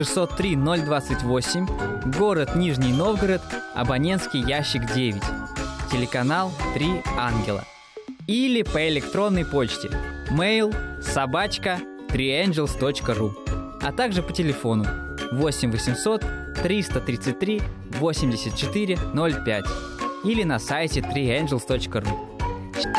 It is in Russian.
603-028, город Нижний Новгород, абонентский ящик 9, телеканал 3 ангела. Или по электронной почте mail@3angels.ru, а также по телефону 8 800 333 84 05 или на сайте 3angels.ru.